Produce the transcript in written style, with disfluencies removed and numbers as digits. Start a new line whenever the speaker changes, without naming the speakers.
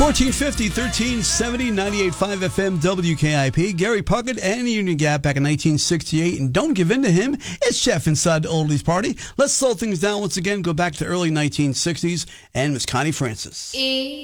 1450, 1370, 98.5 FM, WKIP. Gary Puckett and Union Gap back in 1968. And don't give in to him. It's Chef inside the Oldies Party. Let's slow things down once again. Go back to the early 1960s and Miss Connie Francis.